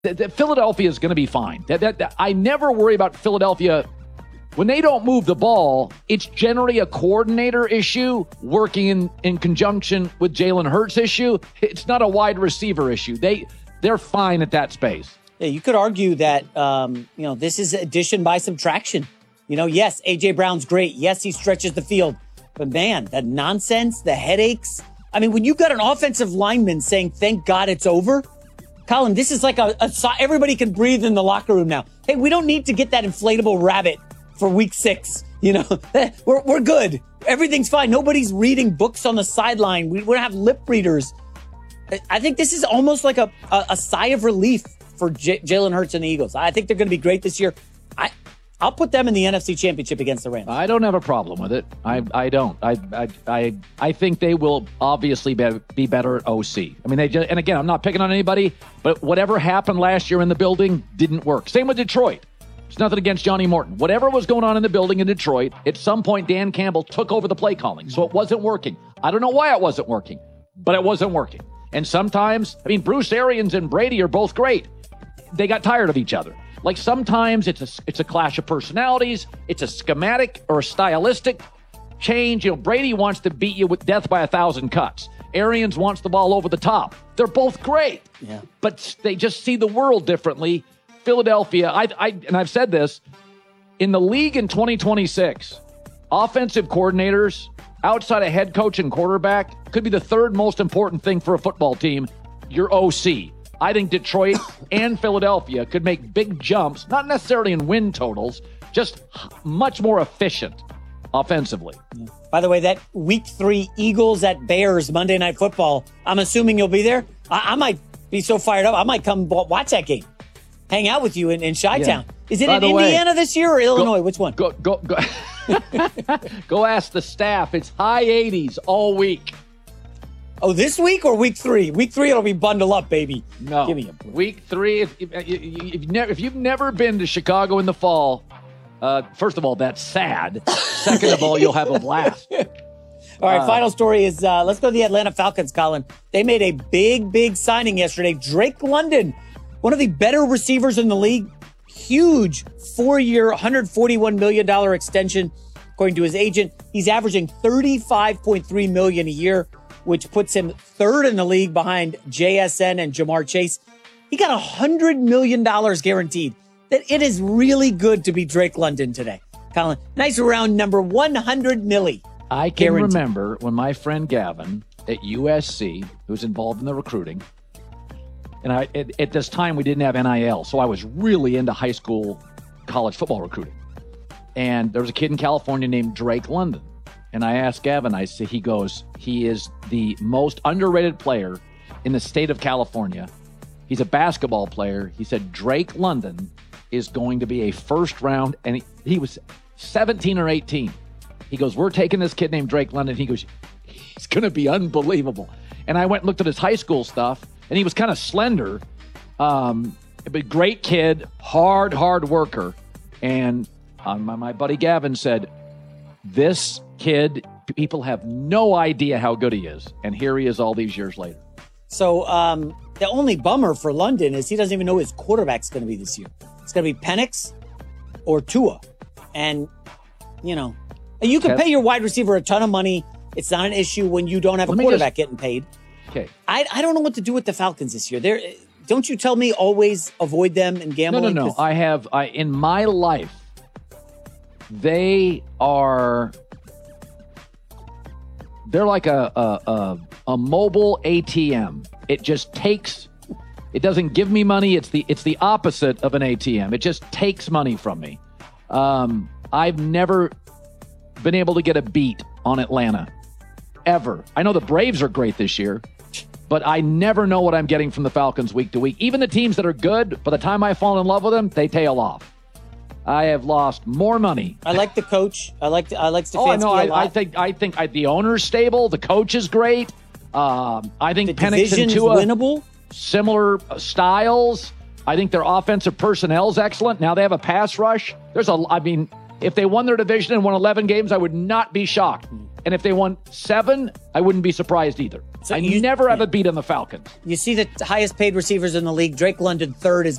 Philadelphia is going to be fine. I never worry about Philadelphia. When they don't move the ball, it's generally a coordinator issue working in conjunction with Jalen Hurts issue. It's not a wide receiver issue. They're fine at that space. Yeah, you could argue that, this is addition by subtraction. Yes, A.J. Brown's great. Yes, he stretches the field. But, man, that nonsense, the headaches. I mean, when you got an offensive lineman saying, thank God it's over, Colin, this is like everybody can breathe in the locker room now. Hey, we don't need to get that inflatable rabbit for week 6. We're good. Everything's fine. Nobody's reading books on the sideline. We don't have lip readers. I think this is almost like a sigh of relief for Jalen Hurts and the Eagles. I think they're going to be great this year. I'll put them in the NFC Championship against the Rams. I don't have a problem with it. I don't. I think they will obviously be better at OC. I mean, and again, I'm not picking on anybody, but whatever happened last year in the building didn't work. Same with Detroit. It's nothing against Johnny Morton. Whatever was going on in the building in Detroit, at some point Dan Campbell took over the play calling, so it wasn't working. I don't know why it wasn't working, but it wasn't working. And sometimes, Bruce Arians and Brady are both great. They got tired of each other. Like sometimes it's a clash of personalities. It's a schematic or a stylistic change. Brady wants to beat you with death by 1,000 cuts. Arians wants the ball over the top. They're both great, but they just see the world differently. Philadelphia, and I've said this, in the league in 2026, offensive coordinators outside of head coach and quarterback could be the third most important thing for a football team, your OC. I think Detroit and Philadelphia could make big jumps, not necessarily in win totals, just much more efficient offensively. By the way, that week 3 Eagles at Bears Monday Night Football, I'm assuming you'll be there. I might be so fired up, I might come watch that game. Hang out with you in Chi-Town. Yeah. Is it in Indiana this year or Illinois? Which one? Go. Go ask the staff. It's high 80s all week. Oh, this week or week 3? Week 3, it'll be bundle up, baby. No. Give me a break. Week 3, if you've never been to Chicago in the fall, first of all, that's sad. Second of all, you'll have a blast. All right, final story is, let's go to the Atlanta Falcons, Colin. They made a big signing yesterday. Drake London, one of the better receivers in the league. Huge 4-year, $141 million extension. According to his agent, he's averaging $35.3 million a year, which puts him third in the league behind JSN and Jamar Chase. He got $100 million guaranteed. That it is really good to be Drake London today. Colin, nice round number, 100 milli. I can remember when my friend Gavin at USC, who's involved in the recruiting, and at this time we didn't have NIL, so I was really into high school, college football recruiting. And there was a kid in California named Drake London. And I asked Gavin, he goes, he is the most underrated player in the state of California. He's a basketball player. He said Drake London is going to be a first round, and he was 17 or 18. He goes, we're taking this kid named Drake London. He goes, he's going to be unbelievable. And I went and looked at his high school stuff, and he was kind of slender, but great kid, hard worker. And my buddy Gavin said, this kid, people have no idea how good he is. And here he is all these years later. So the only bummer for London is he doesn't even know who his quarterback's going to be this year. It's going to be Penix or Tua. And, you can pay your wide receiver a ton of money. It's not an issue when you don't have a quarterback getting paid. Okay. I don't know what to do with the Falcons this year. Don't you tell me always avoid them and gamble? No. In my life, they're like a mobile ATM. It doesn't give me money. It's the opposite of an ATM. It just takes money from me. I've never been able to get a beat on Atlanta, ever. I know the Braves are great this year, but I never know what I'm getting from the Falcons week to week. Even the teams that are good, by the time I fall in love with them, they tail off. I have lost more money. I like the coach. I like Stefanski a lot. I think the owner's stable. The coach is great. I think Penix and Tua winnable. Similar styles. I think their offensive personnel is excellent. Now they have a pass rush. If they won their division and won 11 games, I would not be shocked. And if they won 7, I wouldn't be surprised either. So I never have a beat on the Falcons. You see the highest paid receivers in the league. Drake London, third, is